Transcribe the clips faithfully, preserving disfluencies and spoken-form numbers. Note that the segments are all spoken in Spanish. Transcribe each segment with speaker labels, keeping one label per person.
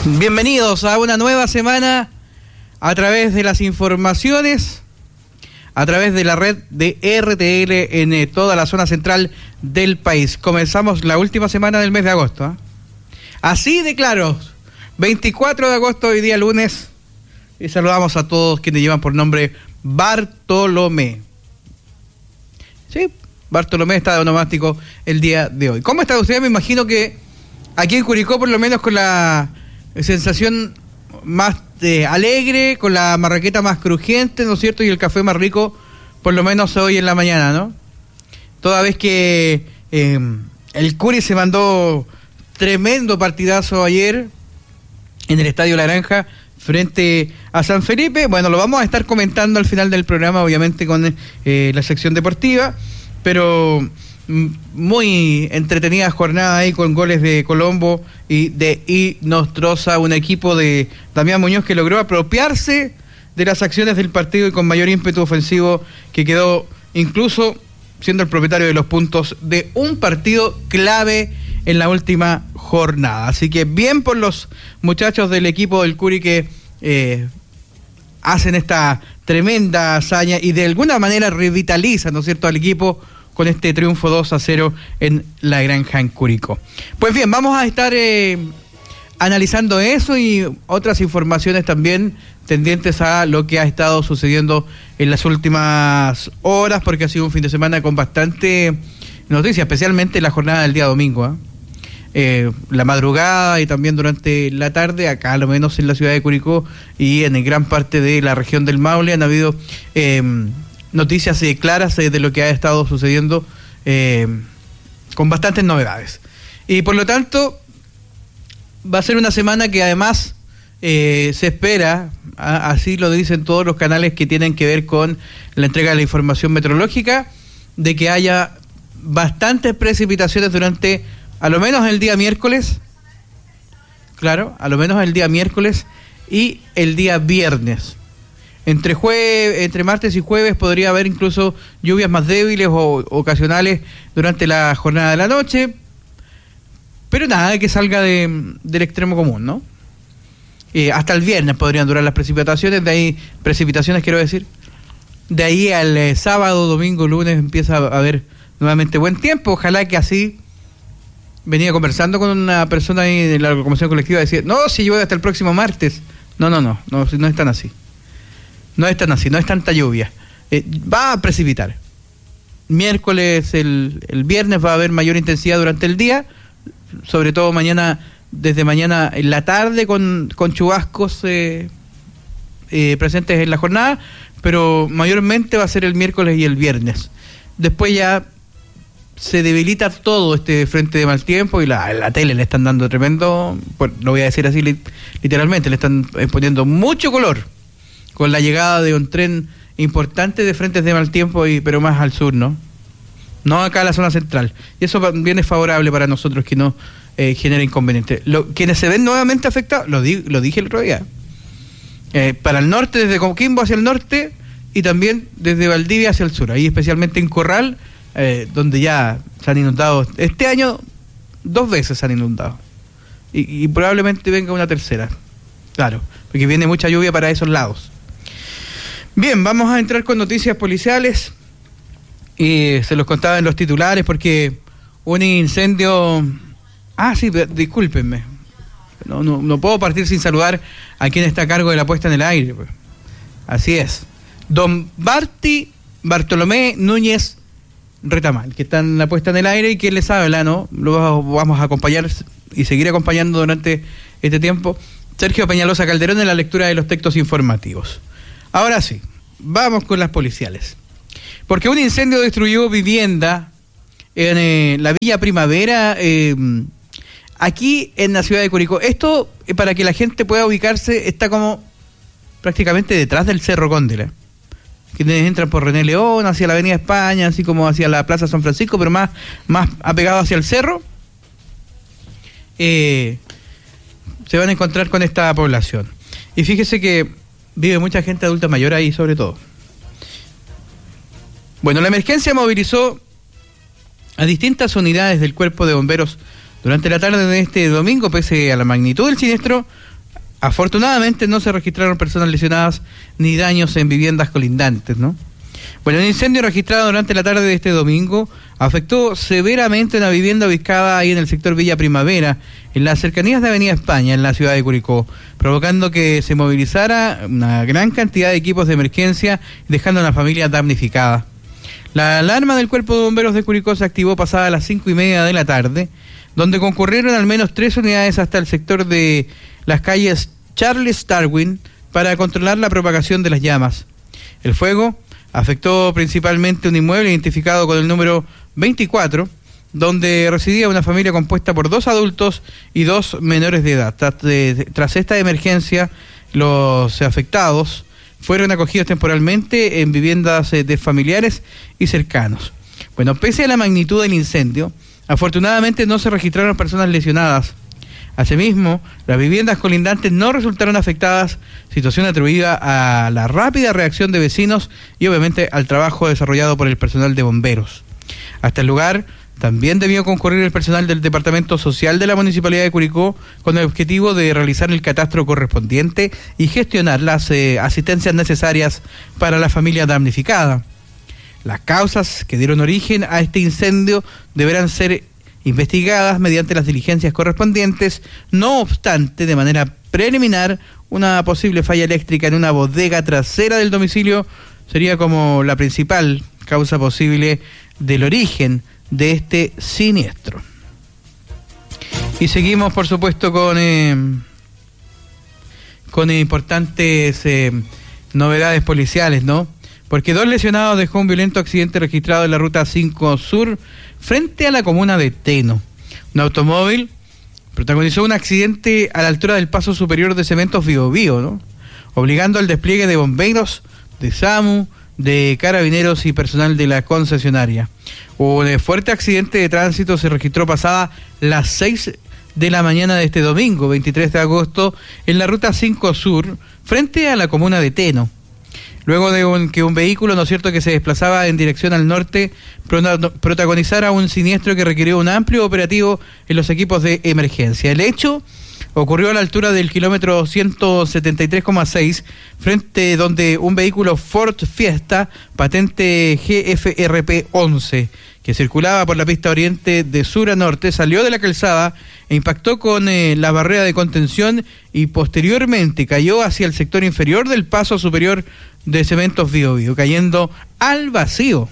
Speaker 1: Bienvenidos a una nueva semana a través de las informaciones, a través de la red de R T L en eh, toda la zona central del país. Comenzamos la última semana del mes de agosto, ¿eh? Así de claros, veinticuatro de agosto, hoy día lunes, y saludamos a todos quienes llevan por nombre Bartolomé. Sí, Bartolomé está de onomástico el día de hoy. ¿Cómo está usted? Me imagino que aquí en Curicó, por lo menos con la sensación más eh, alegre, con la marraqueta más crujiente, ¿no es cierto? Y el café más rico, por lo menos hoy en la mañana, ¿no? Toda vez que eh, el Curi se mandó tremendo partidazo ayer en el Estadio La Granja frente a San Felipe. Bueno, lo vamos a estar comentando al final del programa, obviamente con eh, la sección deportiva, pero muy entretenida jornada ahí con goles de Colombo y de Inostroza, un equipo de Damián Muñoz que logró apropiarse de las acciones del partido y con mayor ímpetu ofensivo, que quedó incluso siendo el propietario de los puntos de un partido clave en la última jornada. Así que bien por los muchachos del equipo del Curi que eh, hacen esta tremenda hazaña y de alguna manera revitalizan, ¿no es cierto?, al equipo con este triunfo dos a cero en La Granja en Curicó. Pues bien, vamos a estar eh, analizando eso y otras informaciones también tendientes a lo que ha estado sucediendo en las últimas horas, porque ha sido un fin de semana con bastante noticias, especialmente la jornada del día domingo, ¿eh? Eh, la madrugada y también durante la tarde, acá a lo menos en la ciudad de Curicó y en gran parte de la región del Maule han habido eh, noticias eh, claras eh, de lo que ha estado sucediendo eh, con bastantes novedades. Y por lo tanto, va a ser una semana que además eh, se espera, a, así lo dicen todos los canales que tienen que ver con la entrega de la información meteorológica, de que haya bastantes precipitaciones durante, a lo menos el día miércoles, claro, a lo menos el día miércoles y el día viernes. Entre jueves, entre martes y jueves podría haber incluso lluvias más débiles o ocasionales durante la jornada de la noche, pero nada que salga de, del extremo común, ¿no? Eh, hasta el viernes podrían durar las precipitaciones, de ahí, precipitaciones quiero decir, de ahí al eh, sábado, domingo, lunes empieza a haber nuevamente buen tiempo. Ojalá que así. Venía conversando con una persona ahí de la locomoción colectiva, decía, no, si llueve hasta el próximo martes. No, no, no, no, no es tan así. No es tan así, no es tanta lluvia. Eh, va a precipitar. Miércoles, el, el viernes va a haber mayor intensidad durante el día, sobre todo mañana, desde mañana en la tarde, con, con chubascos eh, eh, presentes en la jornada, pero mayormente va a ser el miércoles y el viernes. Después ya se debilita todo este frente de mal tiempo y la, la tele le están dando tremendo, bueno, lo voy a decir así literalmente, le están poniendo mucho color con la llegada de un tren importante de frentes de mal tiempo, y pero más al sur, ¿no? No acá a la zona central. Y eso también es favorable para nosotros, que no eh, genera inconveniente. Lo, quienes se ven nuevamente afectados, lo, di, lo dije el otro día, eh, para el norte, desde Coquimbo hacia el norte, y también desde Valdivia hacia el sur, ahí especialmente en Corral, eh, donde ya se han inundado, este año dos veces se han inundado, y, y probablemente venga una tercera, claro, porque viene mucha lluvia para esos lados. Bien, vamos a entrar con noticias policiales. Y se los contaba en los titulares porque un incendio... Ah, sí, discúlpenme. No, no, no puedo partir sin saludar a quien está a cargo de la puesta en el aire. Pues. Así es. Don Barti Bartolomé Núñez Retamal, que está en la puesta en el aire y quien les habla, ¿no? Lo vamos a acompañar y seguir acompañando durante este tiempo. Sergio Peñalosa Calderón en la lectura de los textos informativos. Ahora sí, vamos con las policiales. Porque un incendio destruyó vivienda en eh, la Villa Primavera, eh, aquí en la ciudad de Curicó. Esto, eh, para que la gente pueda ubicarse, está como prácticamente detrás del Cerro Cóndela. Quienes entran por René León, hacia la Avenida España, así como hacia la Plaza San Francisco, pero más, más apegado hacia el cerro, eh, se van a encontrar con esta población. Y fíjese que vive mucha gente adulta mayor ahí, sobre todo. Bueno, la emergencia movilizó a distintas unidades del Cuerpo de Bomberos durante la tarde de este domingo. Pese a la magnitud del siniestro, Afortunadamente no se registraron personas lesionadas ni daños en viviendas colindantes, ¿no? Bueno, el incendio registrado durante la tarde de este domingo afectó severamente una vivienda ubicada ahí en el sector Villa Primavera, en las cercanías de Avenida España, en la ciudad de Curicó, provocando que se movilizara una gran cantidad de equipos de emergencia, dejando a una familia damnificada. La alarma del Cuerpo de Bomberos de Curicó se activó pasada las cinco y media de la tarde, donde concurrieron al menos tres unidades hasta el sector de las calles Charles Darwin para controlar la propagación de las llamas. El fuego afectó principalmente un inmueble identificado con el número veinticuatro, donde residía una familia compuesta por dos adultos y dos menores de edad. Tras esta emergencia, los afectados fueron acogidos temporalmente en viviendas de familiares y cercanos. Bueno, pese a la magnitud del incendio, afortunadamente no se registraron personas lesionadas. Asimismo, las viviendas colindantes no resultaron afectadas, situación atribuida a la rápida reacción de vecinos y obviamente al trabajo desarrollado por el personal de bomberos. Hasta el lugar también debió concurrir el personal del Departamento Social de la Municipalidad de Curicó con el objetivo de realizar el catastro correspondiente y gestionar las eh, asistencias necesarias para la familia damnificada. Las causas que dieron origen a este incendio deberán ser investigadas mediante las diligencias correspondientes. No obstante, de manera preliminar, una posible falla eléctrica en una bodega trasera del domicilio sería como la principal causa posible del origen de este siniestro. Y seguimos, por supuesto, con eh, con importantes eh, novedades policiales, ¿no? Porque dos lesionados dejó un violento accidente registrado en la ruta cinco Sur frente a la comuna de Teno. Un automóvil protagonizó un accidente a la altura del paso superior de Cementos Biobío, ¿no? Obligando al despliegue de bomberos, de SAMU, de carabineros y personal de la concesionaria. Un fuerte accidente de tránsito se registró pasada las seis de la mañana de este domingo, veintitrés de agosto, en la ruta cinco Sur, frente a la comuna de Teno. Luego de un, que un vehículo, ¿no es cierto?, que se desplazaba en dirección al norte, protagonizara un siniestro que requirió un amplio operativo en los equipos de emergencia. El hecho ocurrió a la altura del kilómetro ciento setenta y tres coma seis, frente donde un vehículo Ford Fiesta, patente G F R P once, que circulaba por la pista oriente de sur a norte, salió de la calzada e impactó con eh, la barrera de contención y posteriormente cayó hacia el sector inferior del paso superior de Cementos Biobío, cayendo al vacío.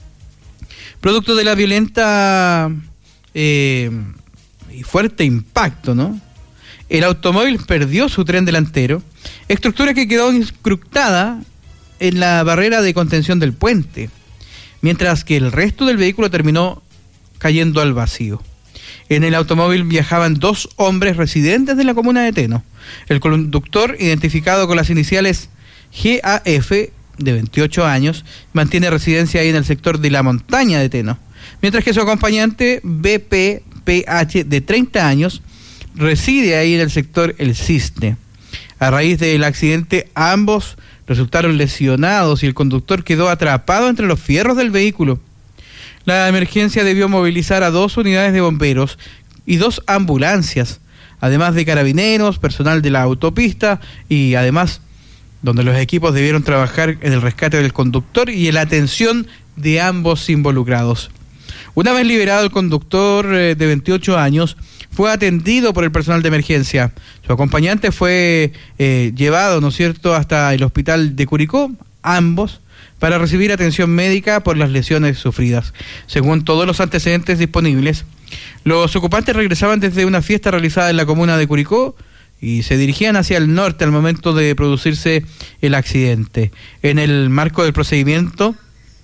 Speaker 1: Producto de la violenta eh, y fuerte impacto, ¿no?, el automóvil perdió su tren delantero, estructura que quedó incrustada en la barrera de contención del puente, mientras que el resto del vehículo terminó cayendo al vacío. En el automóvil viajaban dos hombres residentes de la comuna de Teno. El conductor, identificado con las iniciales G A F, de veintiocho años, mantiene residencia ahí en el sector de la montaña de Teno, mientras que su acompañante B P P H, de treinta años, reside ahí en el sector El Cisne. A raíz del accidente, ambos resultaron lesionados y el conductor quedó atrapado entre los fierros del vehículo. La emergencia debió movilizar a dos unidades de bomberos y dos ambulancias, además de carabineros, personal de la autopista y además donde los equipos debieron trabajar en el rescate del conductor y en la atención de ambos involucrados. Una vez liberado el conductor eh, de veintiocho años, fue atendido por el personal de emergencia. Su acompañante fue eh, llevado, ¿no es cierto?, hasta el hospital de Curicó, ambos, para recibir atención médica por las lesiones sufridas. Según todos los antecedentes disponibles, los ocupantes regresaban desde una fiesta realizada en la comuna de Curicó y se dirigían hacia el norte al momento de producirse el accidente. En el marco del procedimiento,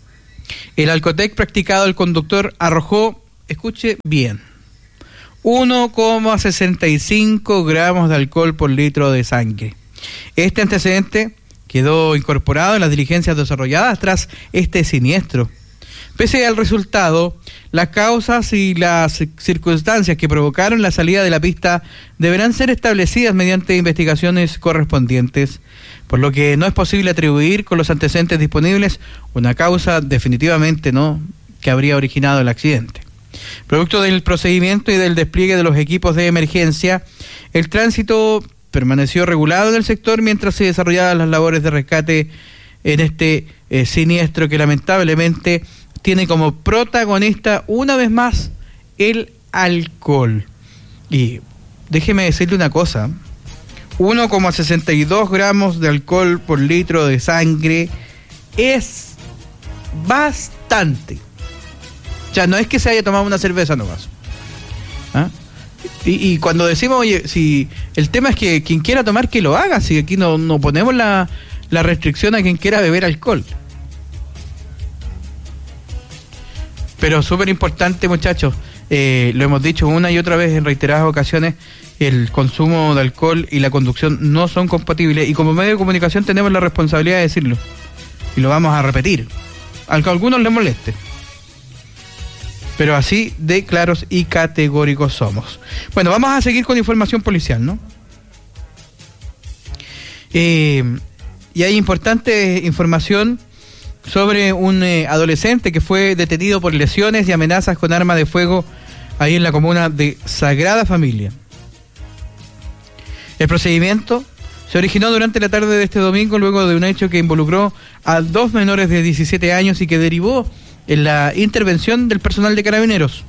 Speaker 1: el alcotec practicado al conductor arrojó, escuche bien, uno coma sesenta y cinco gramos de alcohol por litro de sangre. Este antecedente quedó incorporado en las diligencias desarrolladas tras este siniestro. Pese al resultado, las causas y las circunstancias que provocaron la salida de la pista deberán ser establecidas mediante investigaciones correspondientes, por lo que no es posible atribuir con los antecedentes disponibles una causa definitivamente no que habría originado el accidente. Producto del procedimiento y del despliegue de los equipos de emergencia, el tránsito permaneció regulado en el sector mientras se desarrollaban las labores de rescate en este eh, siniestro que lamentablemente tiene como protagonista una vez más el alcohol. Y déjeme decirle una cosa, uno coma sesenta y dos gramos de alcohol por litro de sangre es bastante. O sea, no es que se haya tomado una cerveza nomás. ¿Ah? Y, y cuando decimos, oye, si el tema es que quien quiera tomar, que lo haga, si aquí no, no ponemos la, la restricción a quien quiera beber alcohol. Pero súper importante, muchachos, eh, lo hemos dicho una y otra vez en reiteradas ocasiones, el consumo de alcohol y la conducción no son compatibles, y como medio de comunicación tenemos la responsabilidad de decirlo, y lo vamos a repetir, aunque a algunos les moleste. Pero así de claros y categóricos somos. Bueno, vamos a seguir con información policial, ¿no? Eh, y hay importante información sobre un eh, adolescente que fue detenido por lesiones y amenazas con arma de fuego ahí en la comuna de Sagrada Familia. El procedimiento se originó durante la tarde de este domingo luego de un hecho que involucró a dos menores de diecisiete años y que derivó en la intervención del personal de Carabineros.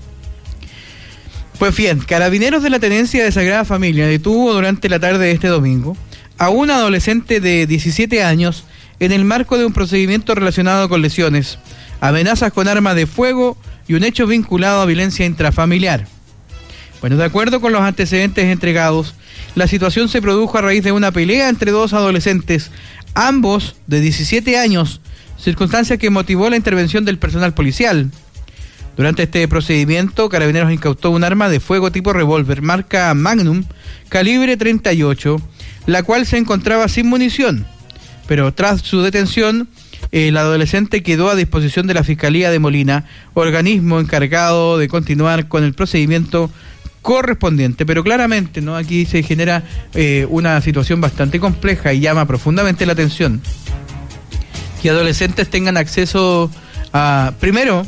Speaker 1: Pues bien, Carabineros de la Tenencia de Sagrada Familia detuvo durante la tarde de este domingo a un adolescente de diecisiete años en el marco de un procedimiento relacionado con lesiones, amenazas con arma de fuego y un hecho vinculado a violencia intrafamiliar. Bueno, de acuerdo con los antecedentes entregados, la situación se produjo a raíz de una pelea entre dos adolescentes, ambos de diecisiete años, circunstancia que motivó la intervención del personal policial. Durante este procedimiento, Carabineros incautó un arma de fuego tipo revólver marca Magnum, calibre treinta y ocho, la cual se encontraba sin munición, pero tras su detención, el adolescente quedó a disposición de la Fiscalía de Molina, organismo encargado de continuar con el procedimiento correspondiente. Pero claramente, ¿no?, aquí se genera eh, una situación bastante compleja y llama profundamente la atención que adolescentes tengan acceso a, primero,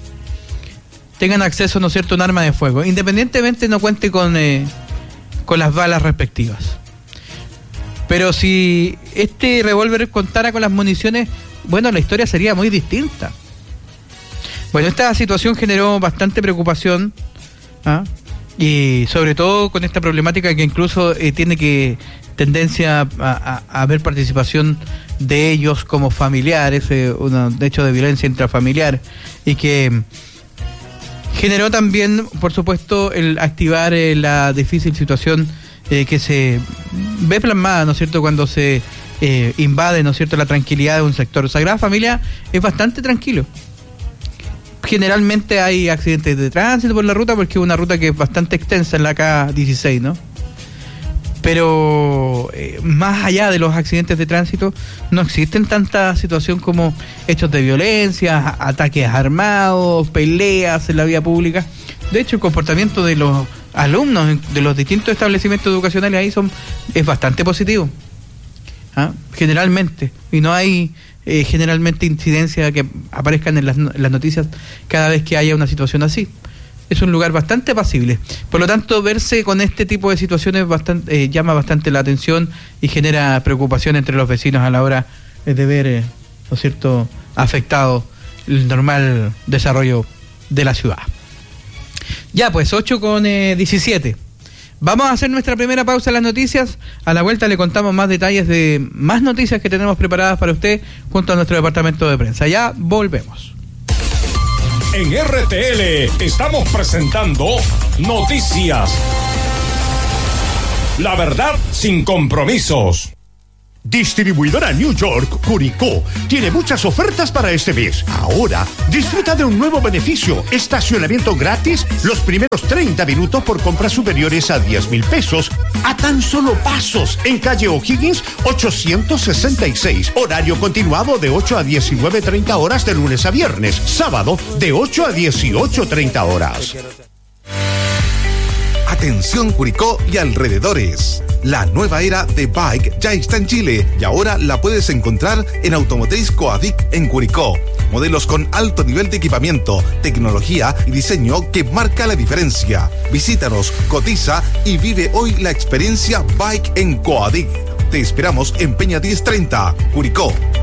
Speaker 1: tengan acceso, ¿no es cierto?, a un arma de fuego, independientemente no cuente con, eh, con las balas respectivas. Pero si este revólver contara con las municiones, bueno, la historia sería muy distinta. Bueno, esta situación generó bastante preocupación, ¿ah? Y sobre todo con esta problemática que incluso eh, tiene que tendencia a, a, a haber participación de ellos como familiares, eh, un hecho de violencia intrafamiliar, y que generó también, por supuesto, el activar eh, la difícil situación eh, que se ve plasmada, ¿no es cierto?, cuando se eh, invade, ¿no es cierto?, la tranquilidad de un sector. Sagrada Familia es bastante tranquilo. Generalmente hay accidentes de tránsito por la ruta porque es una ruta que es bastante extensa en la K dieciséis, ¿no? Pero eh, más allá de los accidentes de tránsito no existen tanta situación como hechos de violencia, ataques armados, peleas en la vía pública. De hecho, el comportamiento de los alumnos de los distintos establecimientos educacionales ahí son es bastante positivo, ¿ah? Generalmente, y no hay eh, generalmente incidencias que aparezcan en las, en las noticias cada vez que haya una situación así. Es un lugar bastante apacible. Por lo tanto, verse con este tipo de situaciones bastante, eh, llama bastante la atención y genera preocupación entre los vecinos a la hora de ver, eh, ¿no es cierto?, afectado el normal desarrollo de la ciudad. Ya, pues, ocho con diecisiete. Vamos a hacer nuestra primera pausa en las noticias. A la vuelta le contamos más detalles de más noticias que tenemos preparadas para usted junto a nuestro departamento de prensa. Ya volvemos.
Speaker 2: En R T L estamos presentando Noticias. La verdad sin compromisos.
Speaker 3: Distribuidora New York, Curicó, tiene muchas ofertas para este mes. Ahora, disfruta de un nuevo beneficio, estacionamiento gratis los primeros treinta minutos por compras superiores a diez mil pesos, a tan solo pasos, en calle O'Higgins ochocientos sesenta y seis, horario continuado de ocho a diecinueve treinta horas de lunes a viernes, sábado de ocho a dieciocho treinta horas.
Speaker 4: Atención Curicó y alrededores. La nueva era de Bike ya está en Chile y ahora la puedes encontrar en Automotriz Coadic en Curicó. Modelos con alto nivel de equipamiento, tecnología y diseño que marca la diferencia. Visítanos, cotiza y vive hoy la experiencia Bike en Coadic. Te esperamos en Peña diez treinta, Curicó.